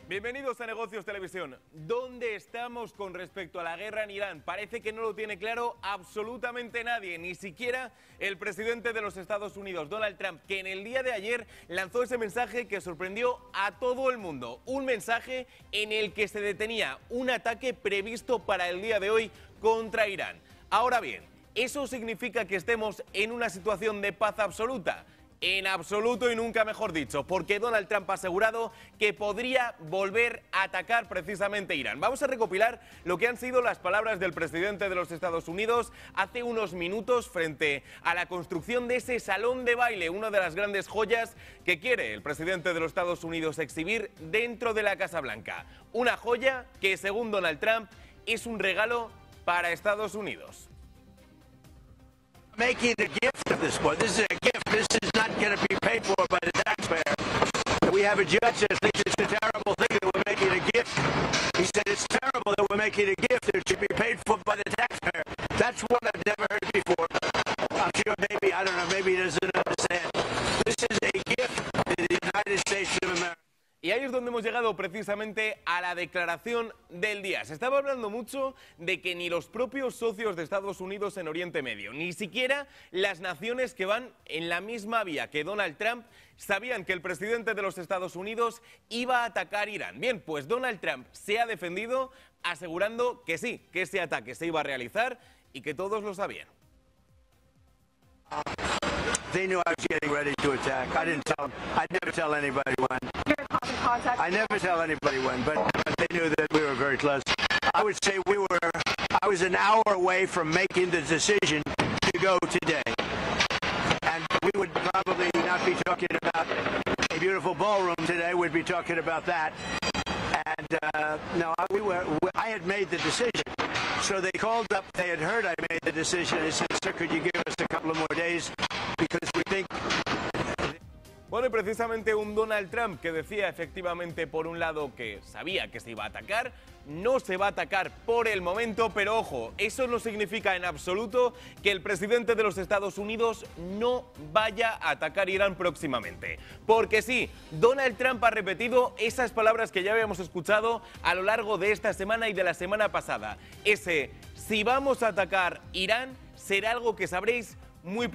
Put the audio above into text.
Bienvenidos a Negocios Televisión. ¿Dónde estamos con respecto a la guerra en Irán? Parece que no lo tiene claro absolutamente nadie, ni siquiera el presidente de los Estados Unidos, Donald Trump, que en el día de ayer lanzó ese mensaje que sorprendió a todo el mundo. Un mensaje en el que se detenía un ataque previsto para el día de hoy contra Irán. Ahora bien, ¿eso significa que estemos en una situación de paz absoluta? En absoluto y nunca mejor dicho, porque Donald Trump ha asegurado que podría volver a atacar precisamente Irán. Vamos a recopilar lo que han sido las palabras del presidente de los Estados Unidos hace unos minutos frente a la construcción de ese salón de baile, una de las grandes joyas que quiere el presidente de los Estados Unidos exhibir dentro de la Casa Blanca. Una joya que, según Donald Trump, es un regalo para Estados Unidos. Making a gift of this one. This is a gift. This is not going to be paid for by the taxpayer. We have a judge that thinks it's a terrible thing that we're making a gift. He said it's terrible that we're making a gift. It should be paid for by the taxpayer. That's one I've never heard before. I'm sure maybe, I don't know, maybe he doesn't understand. This is a gift to the United States of America. Y ahí es donde hemos llegado precisamente a la declaración del día. Se estaba hablando mucho de que ni los propios socios de Estados Unidos en Oriente Medio, ni siquiera las naciones que van en la misma vía que Donald Trump, sabían que el presidente de los Estados Unidos iba a atacar Irán. Bien, pues Donald Trump se ha defendido asegurando que sí, que ese ataque se iba a realizar y que todos lo sabían. They knew I was getting ready to attack. I didn't tell them. I never tell anybody when. I never tell anybody when, but they knew that we were very close. I would say I was an hour away from making the decision to go today. And we would probably not be talking about a beautiful ballroom today, we'd be talking about that. And no, I had made the decision. So they called up, they had heard I made the decision, and said, sir, could you give us a couple of more days? Because we think... Bueno, y precisamente un Donald Trump que decía efectivamente por un lado que sabía que se iba a atacar, no se va a atacar por el momento, pero ojo, eso no significa en absoluto que el presidente de los Estados Unidos no vaya a atacar Irán próximamente. Porque sí, Donald Trump ha repetido esas palabras que ya habíamos escuchado a lo largo de esta semana y de la semana pasada. Si vamos a atacar Irán, será algo que sabréis muy